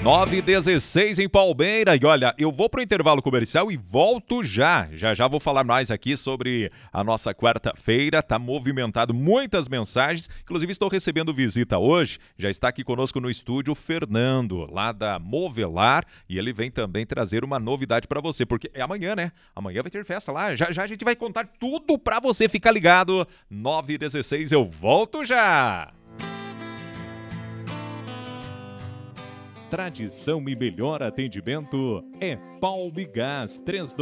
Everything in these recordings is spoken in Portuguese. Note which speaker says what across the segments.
Speaker 1: 9h16 em Palmeira. E olha, eu vou pro intervalo comercial e volto já. Já vou falar mais aqui sobre a nossa quarta-feira. Tá movimentado, muitas mensagens. Inclusive estou recebendo visita hoje. Já está aqui conosco no estúdio o Fernando, lá da Movelar. E ele vem também trazer uma novidade para você, porque é amanhã, né? Amanhã vai ter festa lá. Já a gente vai contar tudo para você. Fica ligado. 9h16, eu volto já. Tradição e melhor atendimento é Palmigás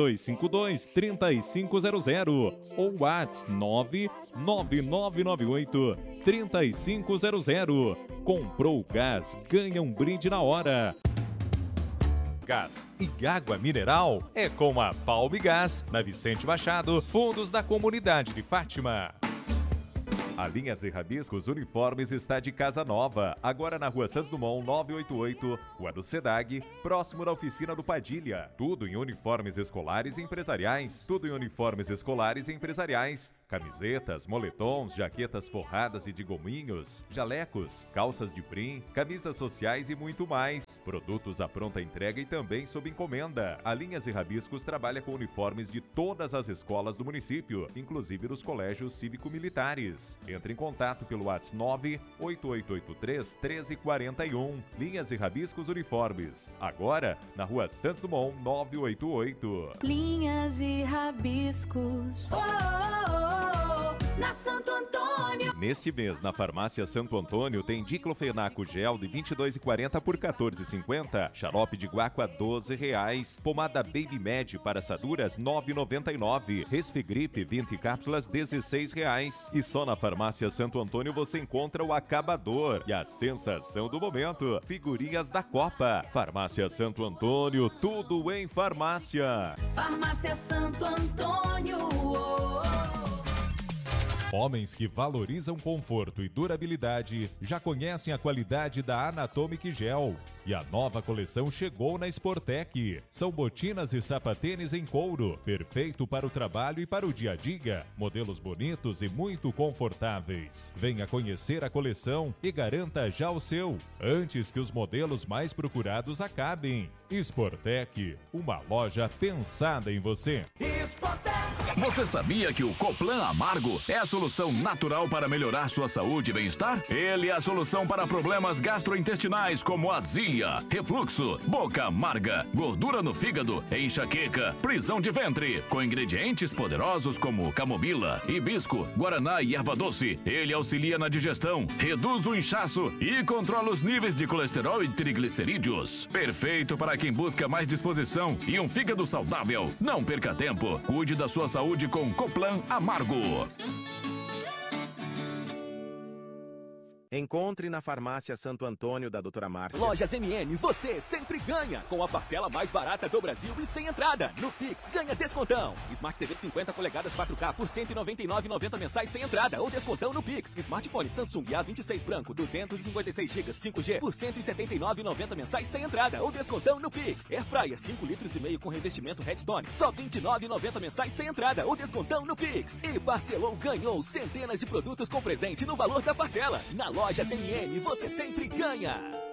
Speaker 1: 3252-3500 ou WhatsApp 99998-3500. Comprou gás, ganha um brinde na hora. Gás e água mineral é com a Palmigás, na Vicente Machado, fundos da comunidade de Fátima. A Linhas e Rabiscos Uniformes está de casa nova, agora na Rua Santos Dumont 988, Rua do Sedag, próximo da oficina do Padilha. Tudo em uniformes escolares e empresariais. Camisetas, moletons, jaquetas forradas e de gominhos, jalecos, calças de brim, camisas sociais e muito mais. Produtos à pronta entrega e também sob encomenda. A Linhas e Rabiscos trabalha com uniformes de todas as escolas do município, inclusive dos colégios cívico-militares. Entre em contato pelo WhatsApp 98883-1341. Linhas e Rabiscos Uniformes. Agora, na Rua Santos Dumont 988.
Speaker 2: Linhas e Rabiscos. Na Santo Antônio.
Speaker 1: Neste mês, na Farmácia Santo Antônio, tem diclofenaco gel de R$ 22,40 por R$ 14,50. Xarope de guaco a R$ 12,00. Pomada Baby Med para assaduras R$ 9,99. Resfigripe 20 cápsulas R$ 16,00. E só na Farmácia Santo Antônio você encontra o acabador e a sensação do momento. Figurinhas da Copa. Farmácia Santo Antônio, tudo em farmácia.
Speaker 2: Farmácia Santo Antônio.
Speaker 1: Homens que valorizam conforto e durabilidade já conhecem a qualidade da Anatomic Gel. E a nova coleção chegou na Sportec. São botinas e sapatênis em couro, perfeito para o trabalho e para o dia a dia. Modelos bonitos e muito confortáveis. Venha conhecer a coleção e garanta já o seu, antes que os modelos mais procurados acabem. Sportec, uma loja pensada em você.
Speaker 3: Você sabia que o Coplan Amargo é a solução natural para melhorar sua saúde e bem-estar? Ele é a solução para problemas gastrointestinais como azia, refluxo, boca amarga, gordura no fígado, enxaqueca, prisão de ventre. Com ingredientes poderosos como camomila, hibisco, guaraná e erva doce, ele auxilia na digestão, reduz o inchaço e controla os níveis de colesterol e triglicerídeos. Perfeito para quem busca mais disposição e um fígado saudável. Não perca tempo, cuide da sua saúde com Coplan Amargo.
Speaker 4: Encontre na Farmácia Santo Antônio da Doutora Márcia.
Speaker 5: Lojas MM, você sempre ganha. Com a parcela mais barata do Brasil e sem entrada. No Pix, ganha descontão. Smart TV 50 polegadas 4K por R$ 199,90 mensais sem entrada. Ou descontão no Pix. Smartphone Samsung A26 branco, 256 GB 5G por R$ 179,90 mensais sem entrada. Ou descontão no Pix. Airfryer 5,5 litros com revestimento Redstone, só R$ 29,90 mensais sem entrada. Ou descontão no Pix. E parcelou, ganhou centenas de produtos com presente no valor da parcela. Na Lojas MM, você sempre ganha!